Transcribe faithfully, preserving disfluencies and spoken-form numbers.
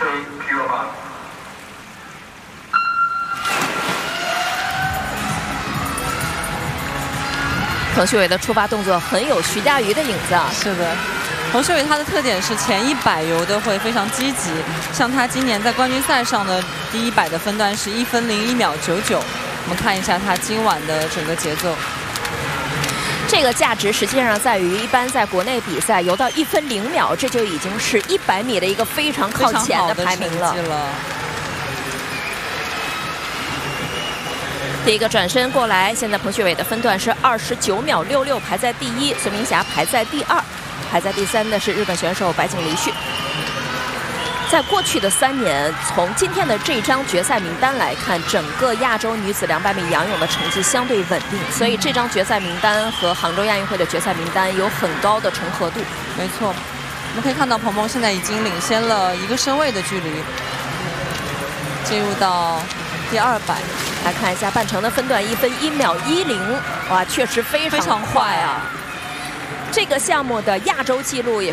彭旭伟的出发动作很有徐嘉余的影子啊。 是的。 彭旭伟他的特点是前一百游的会非常积极，像他今年在冠军赛上的第一百的分段是一分零一秒九九，我们看一下他今晚的整个节奏。 这个价值实际上在于，一般在国内比赛游到一分零秒，这就已经是一百米的一个非常靠前的排名了。第一个转身过来，现在彭旭伟的分段是二十九秒六六，排在第一，孙明霞排在第二。 排在第三的是日本选手白井梨绪。在过去的三年，从今天的这张决赛名单来看，整个亚洲女子两百米仰泳的成绩相对稳定，所以这张决赛名单和杭州亚运会的决赛名单有很高的重合度。 没错，我们可以看到彭彭现在已经领先了一个身位的距离，进入到第二百。 来看一下半程的分段，一分一秒一零，哇，确实非常快啊！这个项目的亚洲纪录也